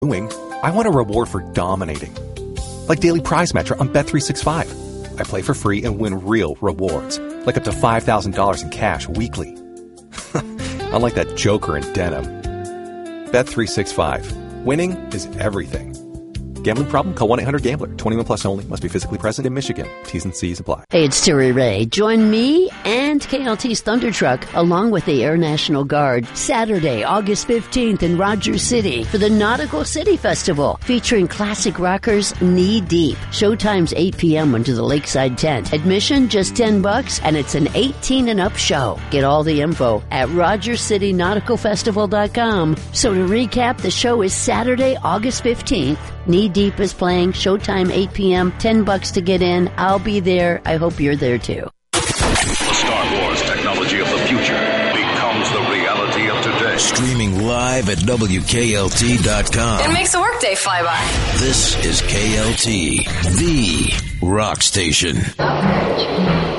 I want a reward for dominating. Like Daily Prize Matcher on Bet365. I play for free and win real rewards, like up to $5,000 in cash weekly. Unlike that joker in denim. Bet365. Winning is everything. Gambling problem? Call 1-800-GAMBLER. 21 plus only. Must be physically present in Michigan. T's and C's apply. Hey, it's Terry Ray. Join me and KLT's Thunder Truck along with the Air National Guard Saturday, August 15th in Rogers City for the Nautical City Festival featuring classic rockers Knee Deep. Showtime's 8 p.m. into the Lakeside Tent. Admission just $10 and it's an 18 and up show. Get all the info at RogersCityNauticalFestival.com. So to recap, the show is Saturday, August 15th. Knee Deep is playing. Showtime 8 p.m. $10 to get in. I'll be there. I hope you're there too. The Star Wars technology of the future becomes the reality of today. Streaming live at WKLT.com. It makes a workday fly by. This is KLT, the rock station.